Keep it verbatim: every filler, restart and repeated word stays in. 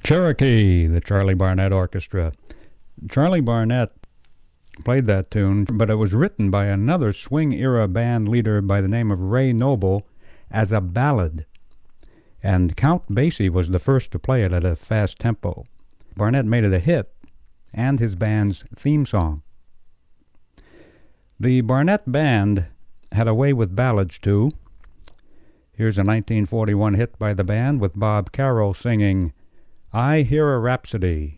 Cherokee, the Charlie Barnett Orchestra. Charlie Barnett played that tune, but it was written by another swing-era band leader by the name of Ray Noble as a ballad, and Count Basie was the first to play it at a fast tempo. Barnett made it a hit and his band's theme song. The Barnett Band had a way with ballads, too. Here's a nineteen forty-one hit by the band with Bob Carroll singing I Hear a Rhapsody.